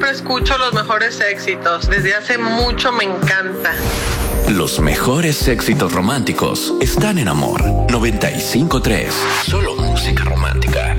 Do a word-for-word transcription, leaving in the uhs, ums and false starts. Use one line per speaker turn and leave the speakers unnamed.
Escucho los mejores éxitos. Desde hace mucho me encanta.
Los mejores éxitos románticos están en Amor noventa y cinco punto tres. Solo música romántica.